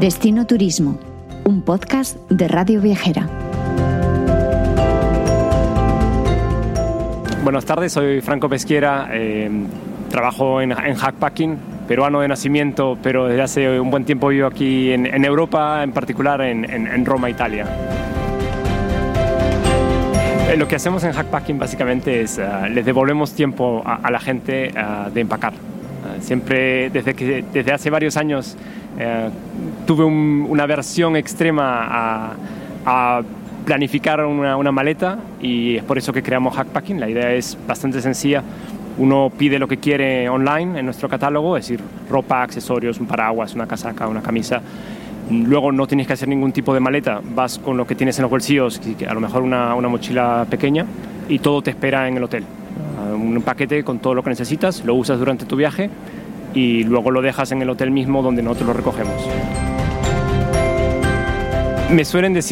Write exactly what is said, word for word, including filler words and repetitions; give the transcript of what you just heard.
Destino Turismo, un podcast de Radio Viajera. Buenas tardes, soy Franco Peschiera, eh, trabajo en, en Hackpacking, peruano de nacimiento, pero desde hace un buen tiempo vivo aquí en, en Europa, en particular en, en, en Roma, Italia. Eh, lo que hacemos en Hackpacking básicamente es, uh, les devolvemos tiempo a, a la gente uh, de empacar. Uh, siempre, desde, que, desde hace varios años, uh, tuve un, una aversión extrema a, a planificar una, una maleta, y es por eso que creamos Hackpacking. La idea es bastante sencilla. Uno pide lo que quiere online en nuestro catálogo, es decir, ropa, accesorios, un paraguas, una casaca, una camisa. Luego no tienes que hacer ningún tipo de maleta, vas con lo que tienes en los bolsillos, a lo mejor una, una mochila pequeña, y todo te espera en el hotel. Un paquete con todo lo que necesitas, lo usas durante tu viaje y luego lo dejas en el hotel mismo donde nosotros lo recogemos. Me suelen decir